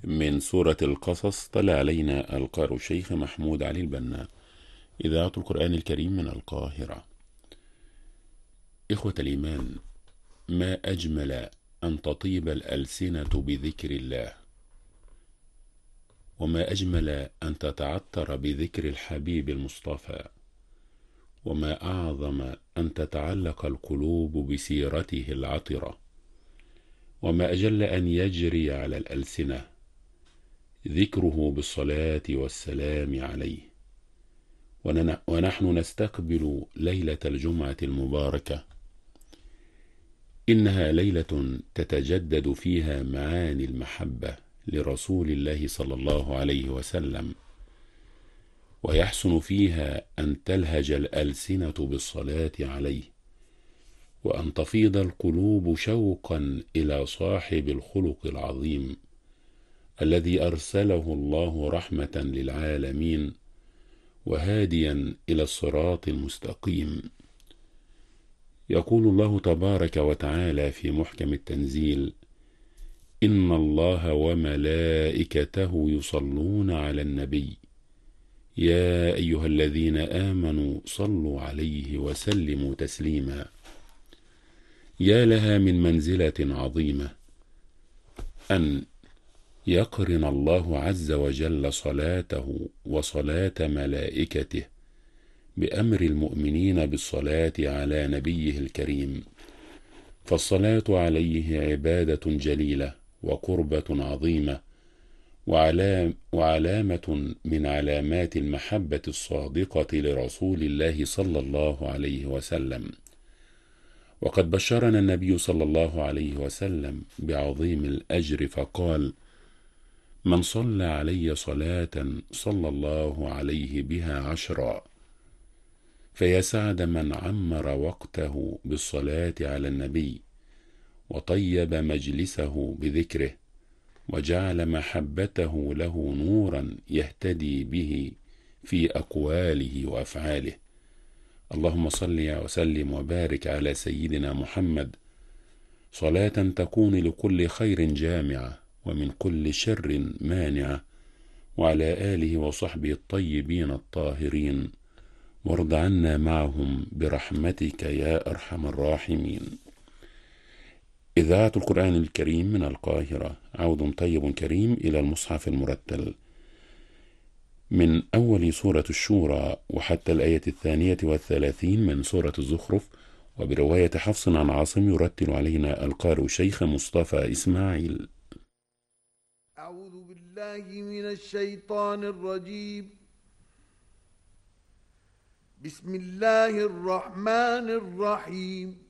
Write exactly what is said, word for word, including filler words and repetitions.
من سورة القصص. طلع علينا القارئ الشيخ محمود علي البنا، إذاعة القرآن الكريم من القاهرة. إخوة الإيمان، ما أجمل أن تطيب الألسنة بذكر الله، وما أجمل أن تتعطر بذكر الحبيب المصطفى، وما أعظم أن تتعلق القلوب بسيرته العطرة، وما أجل أن يجري على الألسنة ذكره بالصلاة والسلام عليه. ونحن نستقبل ليلة الجمعة المباركة، إنها ليلة تتجدد فيها معاني المحبة لرسول الله صلى الله عليه وسلم، ويحسن فيها أن تلهج الألسنة بالصلاة عليه، وأن تفيض القلوب شوقا إلى صاحب الخلق العظيم الذي أرسله الله رحمة للعالمين وهاديا إلى الصراط المستقيم. يقول الله تبارك وتعالى في محكم التنزيل: إن الله وملائكته يصلون على النبي يا أيها الذين آمنوا صلوا عليه وسلموا تسليما. يا لها من منزلة عظيمة أن يقرن الله عز وجل صلاته وصلاة ملائكته بأمر المؤمنين بالصلاة على نبيه الكريم، فالصلاة عليه عبادة جليلة وقربة عظيمة، وعلام وعلامة من علامات المحبة الصادقة لرسول الله صلى الله عليه وسلم. وقد بشرنا النبي صلى الله عليه وسلم بعظيم الأجر فقال: من صلى علي صلاة صلى الله عليه بها عشرا. فيا سعد من عمر وقته بالصلاة على النبي، وطيب مجلسه بذكره، وجعل محبته له نورا يهتدي به في أقواله وأفعاله. اللهم صل وسلم وبارك على سيدنا محمد صلاة تكون لكل خير جامعة ومن كل شر مانعة، وعلى آله وصحبه الطيبين الطاهرين، وارض عنا معهم برحمتك يا أرحم الراحمين. إذاعة القرآن الكريم من القاهرة، عود طيب كريم إلى المصحف المرتل من أول سورة الشورى وحتى الآية الثانية والثلاثين من سورة الزخرف، وبرواية حفص عن عاصم. يرتل علينا القارئ شيخ مصطفى إسماعيل. أعوذ بالله من الشيطان الرجيم. بسم الله الرحمن الرحيم.